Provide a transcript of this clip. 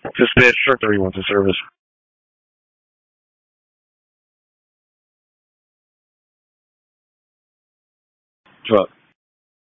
Just the instructor he wants to service. What?